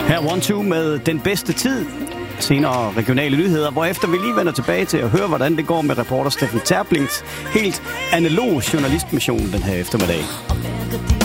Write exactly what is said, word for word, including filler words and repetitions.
Her One Two med Den Bedste Tid. Senere regionale nyheder, hvorefter vi lige vender tilbage til at høre, hvordan det går med reporter Steffen Terplings helt analog journalistmission den her eftermiddag.